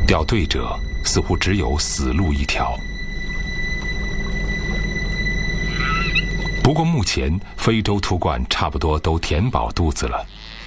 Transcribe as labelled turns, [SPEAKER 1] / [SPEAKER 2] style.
[SPEAKER 1] 掉队者似乎只有死路一条。不过目前非洲秃鹳差不多都填饱肚子了，